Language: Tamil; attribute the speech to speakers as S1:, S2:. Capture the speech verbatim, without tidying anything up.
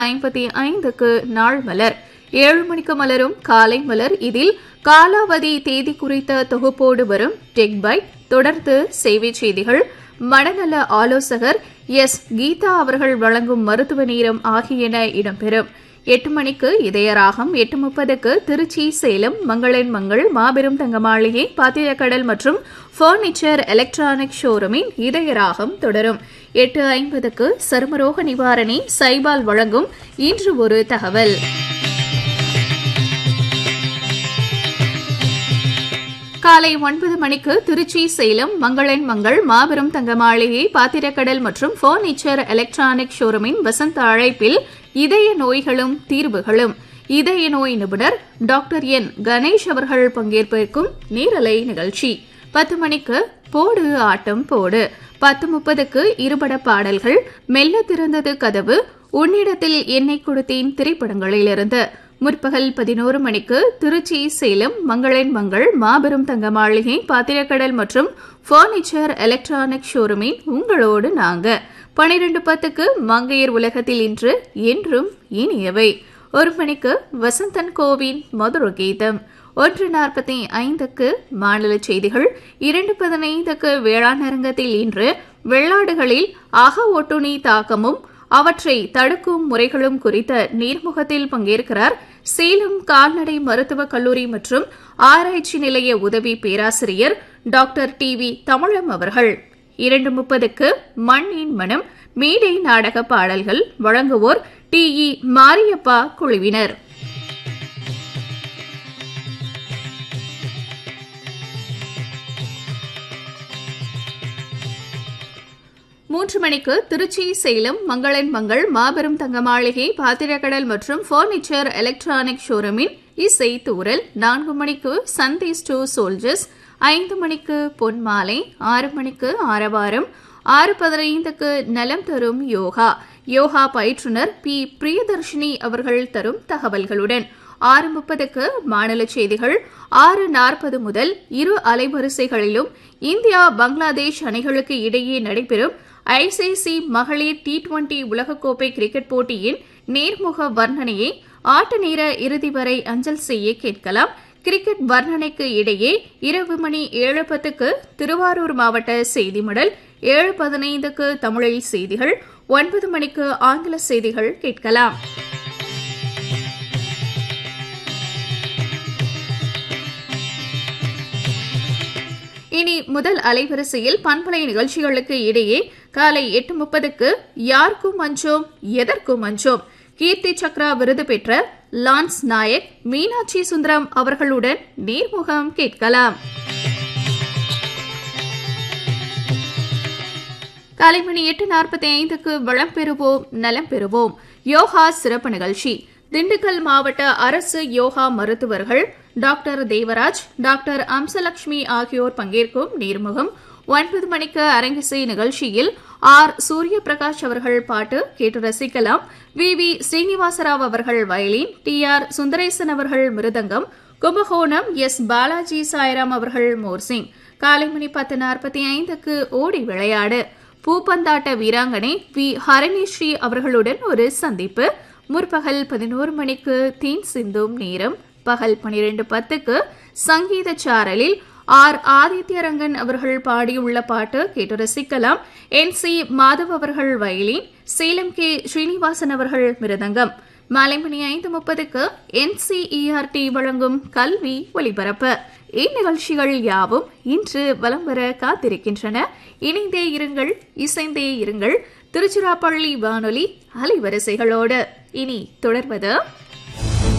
S1: ஐம்பத்தி ஐந்துக்கு நாள் மலர், ஏழு மணிக்கு மலரும் காலை மலர். இதில் காலாவதி தேதி குறித்த தொகுப்போடு வரும் டெக் பைட். தொடர்ந்து சேவை செய்திகள், மனநல ஆலோசகர் எஸ் கீதா அவர்கள் வழங்கும் மருத்துவ நேரம் ஆகியன இடம்பெறும். எட்டு மணிக்கு இதயராகம், எட்டு முப்பதுக்கு திருச்சி சேலம் மங்களன் மங்கள் மாபெரும் தங்க மாளிகை பாத்திரக்கடல் மற்றும் பர்னிச்சர் எலக்ட்ரானிக் ஷோரூமின் இதயராகம் தொடரும். எட்டு ஐம்பதுக்கு சருமரோக நிவாரணி சைபால் வழங்கும் இன்று ஒரு தகவல். காலை ஒன்பது மணிக்கு திருச்சி சேலம் மங்களன் மங்கள் மாபெரும் தங்க மாளிகை பாத்திரக்கடல் மற்றும் பர்னிச்சர் எலக்ட்ரானிக் ஷோரூமின் வசந்த அழைப்பில் இதய நோய்களும் தீர்வுகளும், இதய நோய் நிபுணர் டாக்டர் என் கணேஷ் அவர்கள் பங்கேற்பிருக்கும் நேரலை நிகழ்ச்சி. பத்து மணிக்கு போடு ஆட்டம் போடு, பத்து முப்பதுக்கு இருபட பாடல்கள், மெல்ல திறந்தது கதவு, உன்னிடத்தில் என்னை கொடுத்தேன் திரைப்படங்களிலிருந்து. முற்பகல் பதினோரு மணிக்கு திருச்சி சேலம் மங்களன் மங்கள் மாபெரும் தங்க மாளிகை பாத்திரக்கடல் மற்றும் பர்னிச்சர் எலக்ட்ரானிக் ஷோரூமின் உங்களோடு நாங்க. பனிரெண்டு பத்துக்கு மங்கையர் உலகத்தில் இன்று என்றும் இனியவை. ஒரு மணிக்கு வசந்தன் கோவின் மதுர கீதம். ஒன்று நாற்பத்தி ஐந்துக்கு மாநில செய்திகள். இரண்டு பதினைந்துக்கு வேளாண் அரங்கத்தில் இன்று வெள்ளாடுகளில் அக ஒட்டுண்ணி தாக்கமும் அவற்றை தடுக்கும் முறைகளும் குறித்த நேர்முகத்தில் பங்கேற்கிறார் சேலம் கால்நடை மருத்துவக் கல்லூரி மற்றும் ஆராய்ச்சி நிலைய உதவி பேராசிரியர் டாக்டர் டி வி தமிழம் அவர்கள். இரண்டு முப்பதுக்கு மண்ணின் மனம் மேடை நாடக பாடல்கள், வழங்குவோர் டி இ மாரியப்பா குழுவினர். மூன்று மணிக்கு திருச்சி சேலம் மங்களன் மங்கள் மாபெரும் தங்க மாளிகை பாத்திரக்கடல் மற்றும் பர்னிச்சர் எலக்ட்ரானிக் ஷோரூமின் இசை தூரல். நான்கு மணிக்கு சந்தேஷ் டூ சோல்ஜர்ஸ், ஐந்து மணிக்கு பொன்மாலை, ஆறு மணிக்கு ஆரவாரம், ஆறு பதினைந்துக்கு நலம் தரும் யோகா, யோகா பயிற்றுனர் பி பிரியதர்ஷினி அவர்கள் தரும் தகவல்களுடன். ஆறு முப்பதுக்கு மாநில செய்திகள். ஆறு நாற்பது முதல் இரு அலைவரிசைகளிலும் இந்தியா பங்களாதேஷ் அணிகளுக்கு இடையே நடைபெறும் ஐசிசி மகளிர் டி டுவெண்டி உலகக்கோப்பை கிரிக்கெட் போட்டியின் நேர்முக வர்ணனையை ஆட்ட நேர இறுதி வரை அஞ்சல் செய்ய கேட்கலாம். கிரிக்கெட் வர்ணனைக்கு இடையே இரவு மணி ஏழு பத்துக்கு திருவாரூர் மாவட்ட செய்தி மடல், ஏழு பதினைந்துக்கு தமிழில் செய்திகள், ஒன்பது மணிக்கு ஆங்கில செய்திகள் கேட்கலாம். இனி முதல் அலைவரிசையில் பண்பலை நிகழ்ச்சிகளுக்கு இடையே காலை எட்டு முப்பதுக்கு யாருக்கும் மஞ்சோம் எதற்கும் மஞ்சோம், கீர்த்தி சக்ரா விருது பெற்ற லான்ஸ் நாயக் மீனாட்சி சுந்தரம் அவர்களுடன் நேர்முகம் கேட்கலாம். காலை மணி எட்டு நாற்பத்தி ஐந்துக்கு வளம் பெறுவோம் நலம் பெறுவோம் யோகா சிறப்பு நிகழ்ச்சி. திண்டுக்கல் மாவட்ட அரசு யோகா மருத்துவர்கள் டாக்டர் தேவராஜ், டாக்டர் அம்சலட்சுமி ஆகியோர் பங்கேற்கும் நேர்முகம். ஒன்பது மணிக்கு அரங்கிசை நிகழ்ச்சியில் ஆர் சூரிய பிரகாஷ் அவர்கள் பாட்டு கேட்டு ரசிக்கலாம். வி வி ஸ்ரீனிவாசராவ் அவர்கள் வயலின், டி ஆர் சுந்தரேசன் அவர்கள் மிருதங்கம், கும்பகோணம் எஸ் பாலாஜி சாய்ராம் அவர்கள் மோர்சிங். காலை மணி பத்து நாற்பத்தி ஐந்துக்கு ஓடி விளையாடு, பூப்பந்தாட்ட வீராங்கனை வி ஹரணிஸ்ரீ அவர்களுடன் ஒரு சந்திப்பு. முற்பகல் பதினோரு மணிக்கு தீன் சிந்தும் நேரம். பகல் பனிரெண்டு பத்துக்கு சங்கீத சாரலில் ஆர் ஆதித்யரங்கன் அவர்கள் பாடியுள்ள பாட்டு கேட்டு ரசிக்கலாம். என் சி மாதவ் அவர்கள் வயலின், சேலம் கே ஸ்ரீனிவாசன் அவர்கள் மிருதங்கம். மாலை மணி ஐந்து முப்பதுக்கு N C E R D வழங்கும் கல்வி ஒலிபரப்பு. இந்நிகழ்ச்சிகள் யாவும் இன்று வலம் வர காத்திருக்கின்றன. இணைந்தே இருங்கள், இசைந்தே இருங்கள் திருச்சிராப்பள்ளி வானொலி அலைவரிசைகளோடு. இனி தொடர்வது